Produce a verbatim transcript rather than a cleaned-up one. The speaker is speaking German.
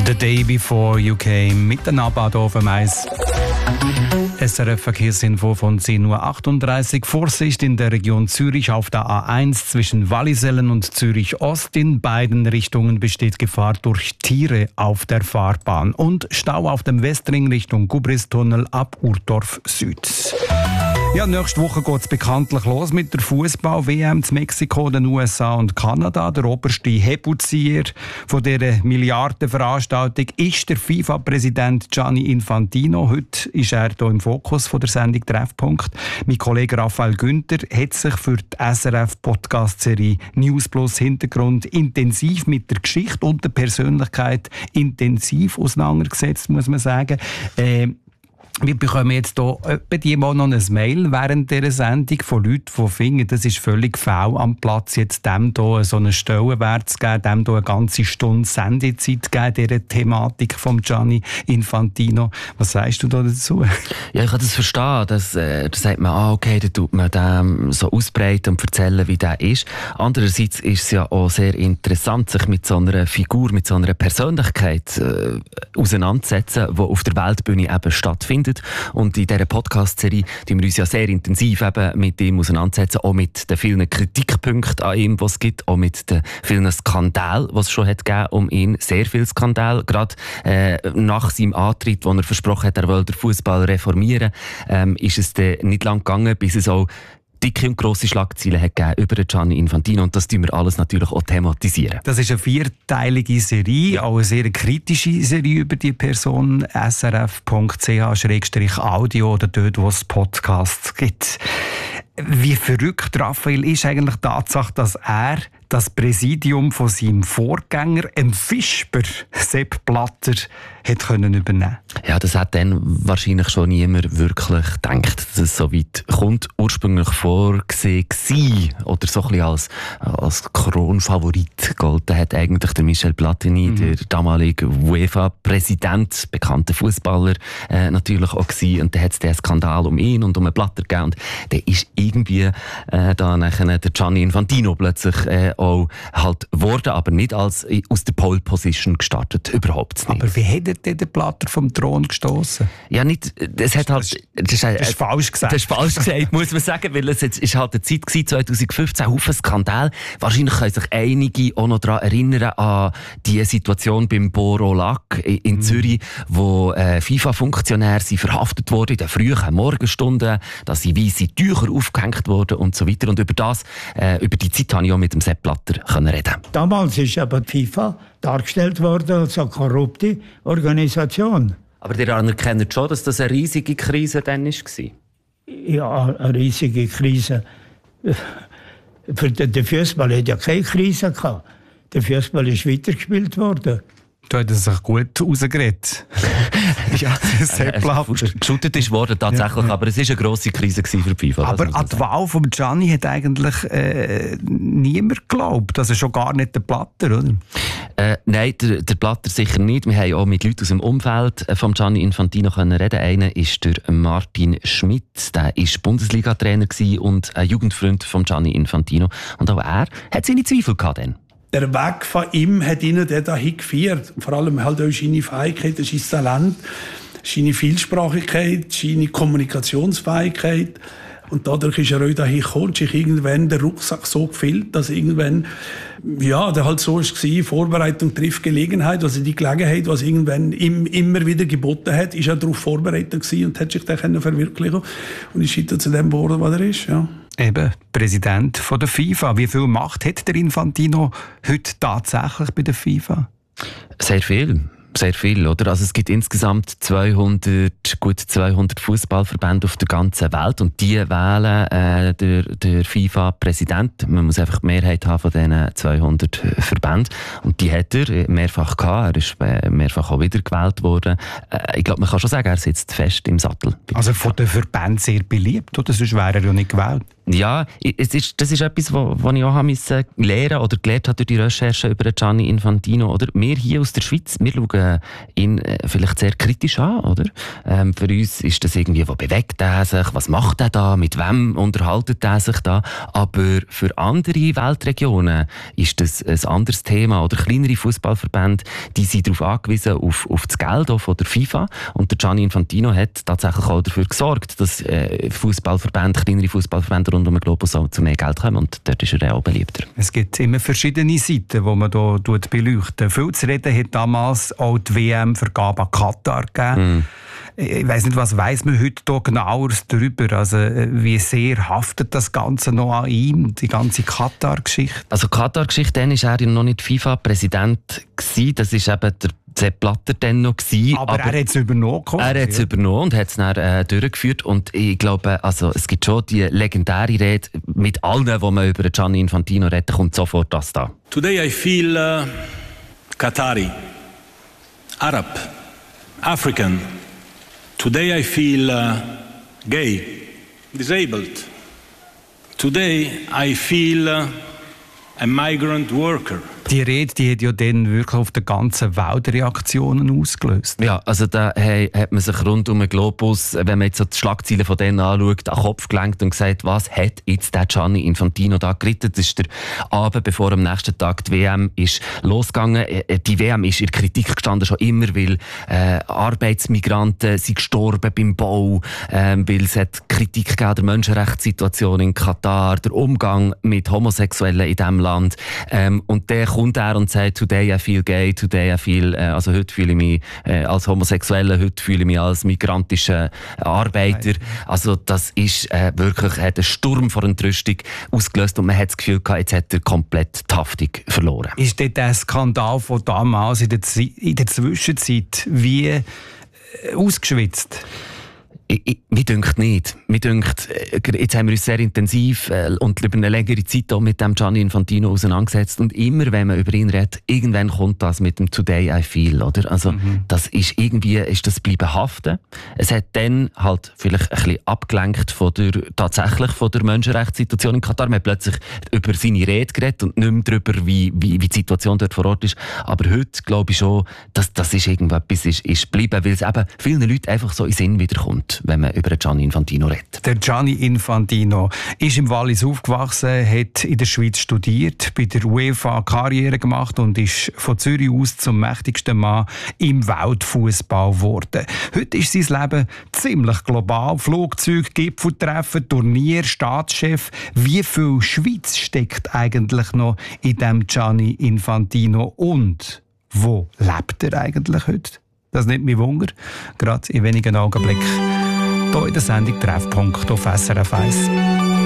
The Day Before You Came mit der Nabad auf dem Eis. S R F-Verkehrsinfo von zehn Uhr achtunddreißig. Vorsicht in der Region Zürich auf der A eins zwischen Wallisellen und Zürich Ost. In beiden Richtungen besteht Gefahr durch Tiere auf der Fahrbahn. Und Stau auf dem Westring Richtung Gubristunnel ab Urdorf Süd. Ja, nächste Woche geht es bekanntlich los mit der Fußball-W M in Mexiko, den U S A und Kanada. Der oberste Hebelzieher von dieser Milliardenveranstaltung ist der FIFA-Präsident Gianni Infantino. Heute ist er hier im Fokus von der Sendung Treffpunkt. Mein Kollege Raphael Günther hat sich für die S R F-Podcast-Serie News Plus Hintergrund intensiv mit der Geschichte und der Persönlichkeit intensiv auseinandergesetzt, muss man sagen. Äh, Wir bekommen jetzt hier etwa die mal noch ein Mail während dieser Sendung von Leuten, die finden, das ist völlig faul am Platz, jetzt dem hier so einen Stellenwert zu geben, dem hier eine ganze Stunde Sendezeit zu geben, dieser Thematik von Gianni Infantino. Was sagst du da dazu? Ja, ich kann das verstehen. Dass, äh, da sagt man, ah, okay, da tut man dem so ausbreiten und erzählen, wie der ist. Andererseits ist es ja auch sehr interessant, sich mit so einer Figur, mit so einer Persönlichkeit äh, auseinanderzusetzen, die auf der Weltbühne eben stattfindet. Und in dieser Podcast-Serie die wir uns ja sehr intensiv eben mit ihm auseinandersetzen, auch mit den vielen Kritikpunkten an ihm, die es gibt, auch mit den vielen Skandalen, die es schon hat gegeben um ihn. Sehr viele Skandale, gerade äh, nach seinem Antritt, wo er versprochen hat, er will den Fußball reformieren, ähm, ist es dann nicht lang gegangen, bis es auch dicke und grosse Schlagzeilen hat gegeben über Gianni Infantino, und das tun wir alles natürlich auch thematisieren. Das ist eine vierteilige Serie, auch eine sehr kritische Serie über die Person. S R F Punkt C H Schrägstrich Audio oder dort, wo es Podcasts gibt. Wie verrückt, Raphael, ist eigentlich die Tatsache, dass er das Präsidium von seinem Vorgänger, dem Fischber Sepp Blatter, hat können übernehmen. Ja, das hat dann wahrscheinlich schon niemand wirklich gedacht, dass es so weit kommt. Ursprünglich vorgesehen war, oder so ein bisschen als, als Kronfavorit golden hat eigentlich der Michel Platini, mhm. der damalige UEFA-Präsident, bekannter Fußballer, äh, natürlich auch gewesen. Und dann hat es den Skandal um ihn und um einen Blatter gegeben. Und der ist irgendwie äh, da nachher der Gianni Infantino plötzlich äh, auch halt geworden, aber nicht als aus der Pole Position gestartet, überhaupt nicht. Aber wie hat er denn den Blatter vom Thron gestoßen? Ja, nicht, es hat halt... Das ist, das ist falsch gesagt. Das ist falsch gesagt, muss man sagen, weil es ist halt eine Zeit gewesen, zwanzig fünfzehn, Haufen Skandal. Wahrscheinlich können sich einige auch noch daran erinnern an die Situation beim Boro Lac in mhm. Zürich, wo äh, FIFA-Funktionäre verhaftet wurden in den frühen Morgenstunden, dass sie weisse Tücher aufgehängt wurden und so weiter. Und über das, äh, über die Zeit, habe ich auch mit dem Sepp Blatter können reden. Damals ist aber die FIFA dargestellt worden als eine korrupte Organisation. Aber ihr anerkennt schon, dass das eine riesige Krise dann war? Ja, eine riesige Krise. Für den Fußball hat ja keine Krise gehabt. Der Fußball ist weitergespielt worden. Da hat er sich gut rausgeredet. Ja, Sepp Blatter. Geschüttet ist worden tatsächlich, ja. Aber es war eine grosse Krise für die FIFA. Aber an die Wahl von Gianni hat eigentlich äh, niemand geglaubt. Also schon gar nicht der Blatter, oder? Äh, nein, der, der Blatter sicher nicht. Wir haben auch mit Leuten aus dem Umfeld von Gianni Infantino können reden. Einer ist der Martin Schmidt. Der war Bundesliga-Trainer und ein Jugendfreund von Gianni Infantino. Und auch er hat seine Zweifel gehabt dann. Der Weg von ihm hat ihn dahin geführt. Vor allem halt auch seine Fähigkeit, sein Talent, seine Vielsprachigkeit, seine Kommunikationsfähigkeit. Und dadurch ist er auch dahin gekommen, sich irgendwann der Rucksack so gefüllt, dass irgendwann, ja, der halt so war, Vorbereitung trifft Gelegenheit, also die Gelegenheit, was irgendwann ihm immer wieder geboten hat, ist er darauf vorbereitet gewesen und hat sich dann verwirklichen und ist heute zu dem geworden, was er ist, ja. Eben, Präsident von der FIFA. Wie viel Macht hat der Infantino heute tatsächlich bei der FIFA? Sehr viel. Sehr viel, oder? Also es gibt insgesamt zweihundert, gut zweihundert Fußballverbände auf der ganzen Welt und die wählen äh, der, der FIFA-Präsident. Man muss einfach die Mehrheit haben von diesen zweihundert Verbänden und die hat er mehrfach gehabt. Er ist äh, mehrfach auch wieder gewählt worden. Äh, ich glaube, man kann schon sagen, er sitzt fest im Sattel. Also von den Verbänden sehr beliebt, oder? Sonst wäre er ja nicht gewählt. Ja, es ist, das ist etwas, was ich auch müssen lernen oder gelernt habe durch die Recherche über Gianni Infantino. Oder? Wir hier aus der Schweiz, wir schauen ihn vielleicht sehr kritisch an. Oder? Ähm, für uns ist das irgendwie, wo bewegt er sich, was macht er da, mit wem unterhaltet er sich da. Aber für andere Weltregionen ist das ein anderes Thema. Oder kleinere Fußballverbände, die sind darauf angewiesen, auf, auf das Geld von der FIFA. Und der Gianni Infantino hat tatsächlich auch dafür gesorgt, dass äh, Fußballverbände, kleinere Fußballverbände rund um den Globus auch zu mehr Geld kommen. Und dort ist er auch beliebter. Es gibt immer verschiedene Seiten, die man hier beleuchten. Viel zu reden hat damals auch die W M-Vergabe an Katar gegeben. Mm. Ich weiss nicht, was weiss man heute hier genaueres darüber? Also, wie sehr haftet das Ganze noch an ihm, die ganze Katar-Geschichte? Also, Katar-Geschichte, dann war er ja noch nicht FIFA-Präsident. Das war eben der Sepp Blatter dann noch gewesen, aber, aber er hat es übernommen. Er hat es übernommen und hat es dann äh, durchgeführt. Und ich glaube, also, es gibt schon die legendäre Rede mit allen, die man über Gianni Infantino redet, kommt sofort das da. Today I feel uh, Qatari, Arab, African. Today I feel uh, gay, disabled. Today I feel uh, a migrant worker. Die Rede, die hat ja dann wirklich auf der ganzen Welt Reaktionen ausgelöst. Ja, also da hey, hat man sich rund um den Globus, wenn man jetzt so die Schlagzeilen von denen anschaut, an den Kopf gelenkt und gesagt, was hat jetzt der Gianni Infantino da geritten? Das ist der Abend, bevor am nächsten Tag die W M ist losgegangen. Die W M ist in Kritik gestanden, schon immer, weil äh, Arbeitsmigranten sind gestorben beim Bau, äh, weil es hat Kritik gegeben der Menschenrechtssituation in Katar, der Umgang mit Homosexuellen in diesem Land. Ähm, und der kommt er und sagt, today I feel gay, today I feel, äh, also heute fühle ich mich äh, als Homosexueller, heute fühle ich mich als migrantischer Arbeiter. Also das ist äh, wirklich, hat einen Sturm vor Entrüstung ausgelöst und man hat das Gefühl gehabt, jetzt hat er komplett die Haftung verloren. Ist dort der Skandal von damals in der, Z- in der Zwischenzeit wie äh, ausgeschwitzt? Ich, ich, mir dünkt nicht. Mir dünkt, jetzt haben wir uns sehr intensiv äh, und über eine längere Zeit auch mit dem Gianni Infantino auseinandergesetzt. Und immer, wenn man über ihn redet, irgendwann kommt das mit dem Today I feel, oder? Also, mhm. das ist irgendwie, ist das bleiben haften. Es hat dann halt vielleicht ein bisschen abgelenkt von der, tatsächlich von der Menschenrechtssituation in Katar. Man hat plötzlich über seine Rede geredet und nicht mehr darüber, wie, wie, wie die Situation dort vor Ort ist. Aber heute glaube ich schon, dass das ist irgendetwas ist, ist geblieben, weil es eben vielen Leuten einfach so in den Sinn wiederkommt, wenn man über Gianni Infantino redet. Der Gianni Infantino ist im Wallis aufgewachsen, hat in der Schweiz studiert, bei der UEFA Karriere gemacht und ist von Zürich aus zum mächtigsten Mann im Weltfußball geworden. Heute ist sein Leben ziemlich global. Flugzeuge, Gipfeltreffen, Turnier, Staatschef. Wie viel Schweiz steckt eigentlich noch in dem Gianni Infantino und wo lebt er eigentlich heute? Das nimmt mich Wunder, gerade in wenigen Augenblicken. Hier in der Sendung Treffpunkt auf S R F eins.